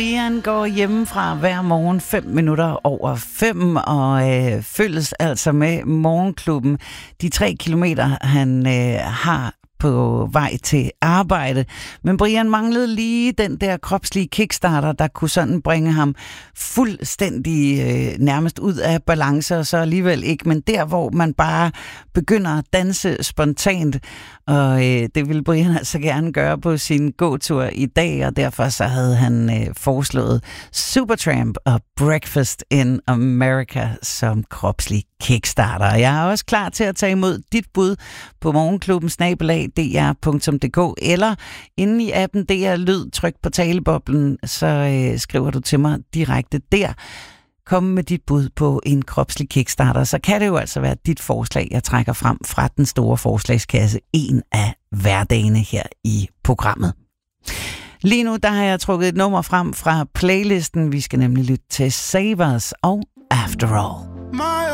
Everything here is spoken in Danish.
Brian går hjemmefra hver morgen 5 minutter over 5 og følges altså med morgenklubben. De 3 kilometer, han har på vej til arbejde. Men Brian manglede lige den der kropslige kickstarter, der kunne sådan bringe ham fuldstændig nærmest ud af balance, og så alligevel ikke. Men der, hvor man bare begynder at danse spontant, og det ville Brian altså gerne gøre på sin gåtur i dag, og derfor så havde han foreslået Supertramp og Breakfast in America som kropslig kickstarter. Jeg er også klar til at tage imod dit bud på morgenklubben@dr.dk eller inde i appen DR Lyd. Tryk på taleboblen, så skriver du til mig direkte der. Kom med dit bud på en kropslig kickstarter, så kan det jo altså være dit forslag, jeg trækker frem fra den store forslagskasse, en af hverdagene her i programmet. Lige nu, der har jeg trukket et nummer frem fra playlisten. Vi skal nemlig lytte til Save Us og After All.